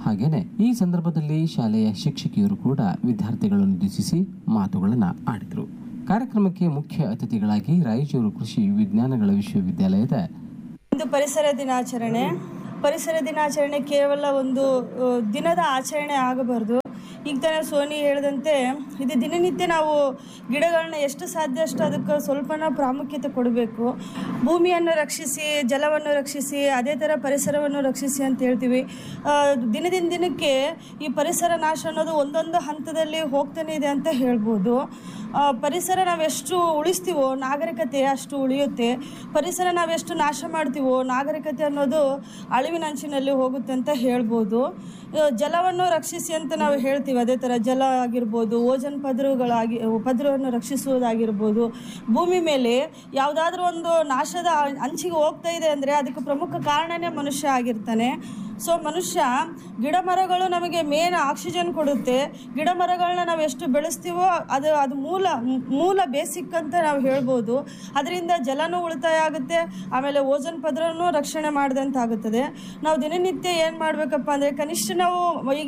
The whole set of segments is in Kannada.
ಹಾಗೇನೆ ಈ ಸಂದರ್ಭದಲ್ಲಿ ಶಾಲೆಯ ಶಿಕ್ಷಕಿಯರು ಕೂಡ ವಿದ್ಯಾರ್ಥಿಗಳನ್ನು ಉದ್ದೇಶಿಸಿ ಮಾತುಗಳನ್ನು ಆಡಿದರು. ಕಾರ್ಯಕ್ರಮಕ್ಕೆ ಮುಖ್ಯ ಅತಿಥಿಗಳಾಗಿ ರಾಯಚೂರು ಕೃಷಿ ವಿಜ್ಞಾನಗಳ ವಿಶ್ವವಿದ್ಯಾಲಯದ ಪರಿಸರ ದಿನಾಚರಣೆ ಕೇವಲ ಒಂದು ದಿನದ ಆಚರಣೆ ಆಗಬಾರ್ದು. ಈಗ ತಾನೇ ಸೋನಿ ಹೇಳಿದಂತೆ ಇದು ದಿನನಿತ್ಯ ನಾವು ಗಿಡಗಳನ್ನ ಎಷ್ಟು ಸಾಧ್ಯ ಅಷ್ಟು ಅದಕ್ಕೆ ಸ್ವಲ್ಪನ ಪ್ರಾಮುಖ್ಯತೆ ಕೊಡಬೇಕು. ಭೂಮಿಯನ್ನು ರಕ್ಷಿಸಿ, ಜಲವನ್ನು ರಕ್ಷಿಸಿ, ಅದೇ ಥರ ಪರಿಸರವನ್ನು ರಕ್ಷಿಸಿ ಅಂತ ಹೇಳ್ತೀವಿ. ದಿನದಿಂದ ದಿನಕ್ಕೆ ಈ ಪರಿಸರ ನಾಶ ಅನ್ನೋದು ಒಂದೊಂದು ಹಂತದಲ್ಲಿ ಹೋಗ್ತಾನೆ ಇದೆ ಅಂತ ಹೇಳ್ಬೋದು. ಪರಿಸರ ನಾವೆಷ್ಟು ಉಳಿಸ್ತೀವೋ ನಾಗರಿಕತೆ ಅಷ್ಟು ಉಳಿಯುತ್ತೆ. ಪರಿಸರ ನಾವೆಷ್ಟು ನಾಶ ಮಾಡ್ತೀವೋ ನಾಗರಿಕತೆ ಅನ್ನೋದು ಅಳಿವಿನಂಚಿನಲ್ಲಿ ಹೋಗುತ್ತೆ ಅಂತ ಹೇಳ್ಬೋದು. ಜಲವನ್ನು ರಕ್ಷಿಸಿ ಅಂತ ನಾವು ಹೇಳ್ತೀವಿ. ಅದೇ ಥರ ಜಲ ಆಗಿರ್ಬೋದು, ಓಜನ್ ಪದರವನ್ನು ರಕ್ಷಿಸುವುದಾಗಿರ್ಬೋದು. ಭೂಮಿ ಮೇಲೆ ಯಾವುದಾದ್ರೂ ಒಂದು ನಾಶದ ಅಂಚಿಗೆ ಹೋಗ್ತಾ ಇದೆ ಅಂದರೆ ಅದಕ್ಕೆ ಪ್ರಮುಖ ಕಾರಣನೇ ಮನುಷ್ಯ ಆಗಿರ್ತಾನೆ. ಸೊ ಮನುಷ್ಯ, ಗಿಡ ಮರಗಳು ನಮಗೆ ಮೇನ್ ಆಕ್ಸಿಜನ್ ಕೊಡುತ್ತೆ. ಗಿಡ ಮರಗಳನ್ನ ನಾವು ಎಷ್ಟು ಬೆಳೆಸ್ತೀವೋ ಅದು ಮೂಲ ಬೇಸಿಕ್ ಅಂತ ನಾವು ಹೇಳ್ಬೋದು. ಅದರಿಂದ ಜಲನೂ ಉಳಿತಾಯ ಆಗುತ್ತೆ, ಆಮೇಲೆ ಓಜನ್ ಪದರನೂ ರಕ್ಷಣೆ ಮಾಡಿದಂತಾಗುತ್ತದೆ. ನಾವು ದಿನನಿತ್ಯ ಏನು ಮಾಡಬೇಕಪ್ಪ ಅಂದರೆ ಕನಿಷ್ಠ ನಾವು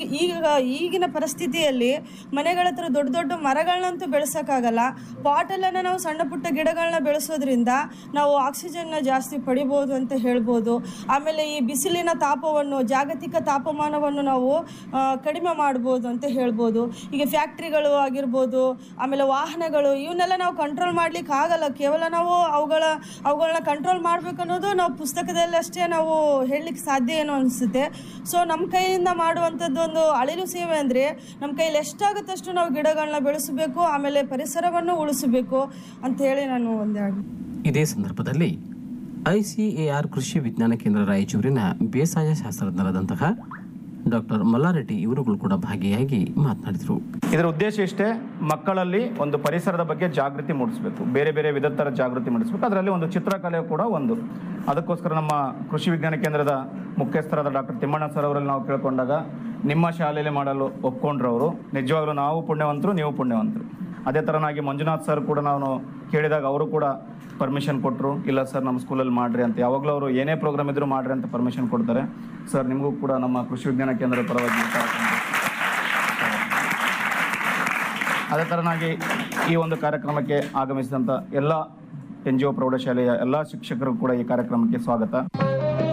ಈಗಿನ ಪರಿಸ್ಥಿತಿಯಲ್ಲಿ ಮನೆಗಳ ಹತ್ರ ದೊಡ್ಡ ದೊಡ್ಡ ಮರಗಳನ್ನಂತೂ ಬೆಳೆಸೋಕ್ಕಾಗಲ್ಲ. ಪಾಟಲ್ಲನ್ನು ನಾವು ಸಣ್ಣ ಪುಟ್ಟ ಗಿಡಗಳನ್ನ ಬೆಳೆಸೋದ್ರಿಂದ ನಾವು ಆಕ್ಸಿಜನ್ನ ಜಾಸ್ತಿ ಪಡಿಬೋದು ಅಂತ ಹೇಳ್ಬೋದು. ಆಮೇಲೆ ಈ ಬಿಸಿಲಿನ ತಾಪವನ್ನು, ಜಾಗತಿಕ ತಾಪಮಾನವನ್ನು ನಾವು ಕಡಿಮೆ ಮಾಡ್ಬೋದು ಅಂತ ಹೇಳ್ಬೋದು. ಈಗ ಫ್ಯಾಕ್ಟ್ರಿಗಳು ಆಗಿರ್ಬೋದು, ಆಮೇಲೆ ವಾಹನಗಳು, ಇವನ್ನೆಲ್ಲ ನಾವು ಕಂಟ್ರೋಲ್ ಮಾಡ್ಲಿಕ್ಕೆ ಆಗಲ್ಲ. ಕೇವಲ ನಾವು ಅವುಗಳನ್ನ ಕಂಟ್ರೋಲ್ ಮಾಡ್ಬೇಕು ಅನ್ನೋದು ನಾವು ಪುಸ್ತಕದಲ್ಲಿ ಅಷ್ಟೇ ನಾವು ಹೇಳಲಿಕ್ಕೆ ಸಾಧ್ಯ ಏನೋ ಅನಿಸುತ್ತೆ. ಸೊ ನಮ್ಮ ಕೈಯಿಂದ ಮಾಡುವಂಥದ್ದು ಒಂದು ಅಳಿಲು ಸೇವೆ ಅಂದರೆ ನಮ್ಮ ಕೈಯಲ್ಲಿ ಎಷ್ಟಾಗುತ್ತಷ್ಟು ನಾವು ಗಿಡಗಳನ್ನ ಬೆಳೆಸಬೇಕು, ಆಮೇಲೆ ಪರಿಸರವನ್ನು ಉಳಿಸಬೇಕು ಅಂತ ಹೇಳಿ ನಾನು ಒಂದೆರಡು. ಇದೇ ಸಂದರ್ಭದಲ್ಲಿ ICAR ಕೃಷಿ ವಿಜ್ಞಾನ ಕೇಂದ್ರ ರಾಯಚೂರಿನ ಬೇಸಾಯ ಶಾಸ್ತ್ರಜ್ಞರಾದಂತಹ ಡಾಕ್ಟರ್ ಮಲ್ಲಾರೆಡ್ಡಿ ಇವರುಗಳು ಕೂಡ ಭಾಗಿಯಾಗಿ ಮಾತನಾಡಿದರು. ಇದರ ಉದ್ದೇಶ ಇಷ್ಟೇ, ಮಕ್ಕಳಲ್ಲಿ ಒಂದು ಪರಿಸರದ ಬಗ್ಗೆ ಜಾಗೃತಿ ಮೂಡಿಸಬೇಕು, ಬೇರೆ ಬೇರೆ ವಿಧದ ಜಾಗೃತಿ ಮೂಡಿಸಬೇಕು. ಅದರಲ್ಲಿ ಒಂದು ಚಿತ್ರಕಲೆ ಕೂಡ ಒಂದು. ಅದಕ್ಕೋಸ್ಕರ ನಮ್ಮ ಕೃಷಿ ವಿಜ್ಞಾನ ಕೇಂದ್ರದ ಮುಖ್ಯಸ್ಥರಾದ ಡಾಕ್ಟರ್ ತಿಮ್ಮಣ್ಣ ಸರ್ ಅವರಲ್ಲಿ ನಾವು ಕೇಳ್ಕೊಂಡಾಗ ನಿಮ್ಮ ಶಾಲೆಯಲ್ಲಿ ಮಾಡಲು ಒಪ್ಕೊಂಡ್ರವರು. ನಿಜವಾಗ್ಲೂ ನಾವು ಪುಣ್ಯವಂತರು, ನೀವು ಪುಣ್ಯವಂತರು. ಅದೇ ಥರನಾಗಿ ಮಂಜುನಾಥ್ ಸರ್ ಕೂಡ ನಾವು ಕೇಳಿದಾಗ ಅವರು ಕೂಡ ಪರ್ಮಿಷನ್ ಕೊಟ್ಟರು. ಇಲ್ಲ ಸರ್, ನಮ್ಮ ಸ್ಕೂಲಲ್ಲಿ ಮಾಡಿರಿ ಅಂತ. ಯಾವಾಗಲೂ ಅವರು ಏನೇ ಪ್ರೋಗ್ರಾಮ್ ಇದ್ದರೂ ಮಾಡಿರಿ ಅಂತ ಪರ್ಮಿಷನ್ ಕೊಡ್ತಾರೆ. ಸರ್, ನಿಮಗೂ ಕೂಡ ನಮ್ಮ ಕೃಷಿ ವಿಜ್ಞಾನ ಕೇಂದ್ರದ ಪರವಾಗಿ. ಅದೇ ಥರನಾಗಿ ಈ ಒಂದು ಕಾರ್ಯಕ್ರಮಕ್ಕೆ ಆಗಮಿಸಿದಂಥ ಎಲ್ಲ NGO ಪ್ರೌಢಶಾಲೆಯ ಎಲ್ಲ ಶಿಕ್ಷಕರು ಕೂಡ ಈ ಕಾರ್ಯಕ್ರಮಕ್ಕೆ ಸ್ವಾಗತ.